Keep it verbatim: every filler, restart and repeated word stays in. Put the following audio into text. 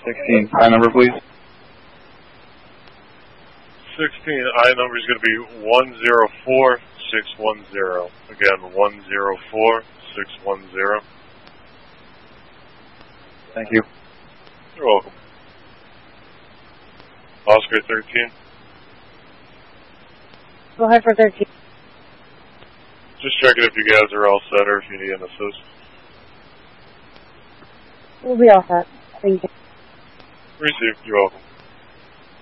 sixteen, I number please. sixteen, I number is going to be one zero four six one zero. Again, one zero four six one zero. Thank you. You're welcome. Oscar thirteen. Go ahead for thirteen. Just checking if you guys are all set or if you need an assist. We'll be all set. Thank you. Received. You're welcome.